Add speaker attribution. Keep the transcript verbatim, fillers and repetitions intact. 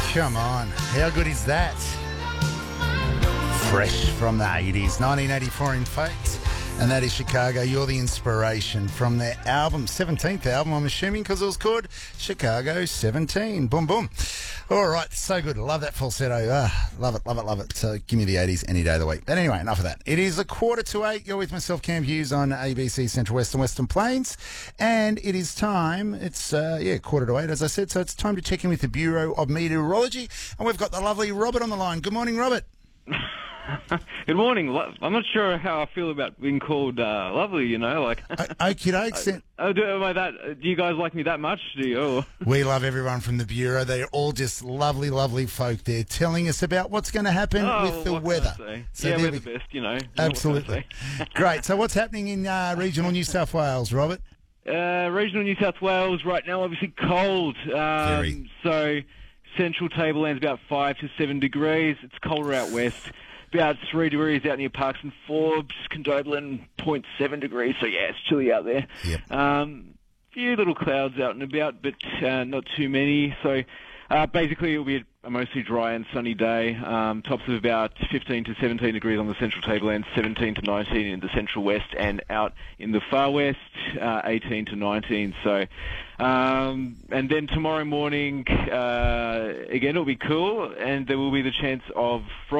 Speaker 1: Come on. How good is that? Fresh from the eighties, nineteen eighty-four in fact. And that is Chicago. You're the inspiration from their album, seventeenth album, I'm assuming, because it was called Chicago seventeen. Boom, boom. All right, so good. Love that falsetto. Ah, love it, love it, love it. So give me the eighties any day of the week. But anyway, enough of that. It is a quarter to eight. You're with myself, Cam Hughes, on A B C Central West and Western Plains. And it is time, it's, uh, yeah, quarter to eight, as I said. So it's time to check in with the Bureau of Meteorology. And we've got the lovely Robert on the line. Good morning, Robert.
Speaker 2: Good morning. I'm not sure how I feel about being called uh, lovely, you know, like...
Speaker 1: Okie dokes.
Speaker 2: Oh, do, am I that, do you guys like me that much? Do you? Oh.
Speaker 1: We love everyone from the Bureau. They're all just lovely, lovely folk there telling us about what's going to happen
Speaker 2: oh,
Speaker 1: with the
Speaker 2: what
Speaker 1: weather.
Speaker 2: Can I say?
Speaker 1: So
Speaker 2: yeah, we're
Speaker 1: we...
Speaker 2: the best, you know. You
Speaker 1: Absolutely.
Speaker 2: know
Speaker 1: Great. So what's happening in uh, regional New South Wales, Robert?
Speaker 2: Uh, regional New South Wales right now, obviously cold. Um,
Speaker 1: Very.
Speaker 2: So central tableland's about five to seven degrees. It's colder out west. About three degrees out near Parks and Forbes, Condobolin, zero point seven degrees. So, yeah, it's chilly out there.
Speaker 1: Yep.
Speaker 2: Um, few little clouds out and about, but uh, not too many. So, uh, basically, it'll be a mostly dry and sunny day. Um, tops of about fifteen to seventeen degrees on the central tableland, seventeen to nineteen in the central west, and out in the far west, uh, eighteen to nineteen. So, um, and then tomorrow morning, uh, again, it'll be cool, and there will be the chance of frost.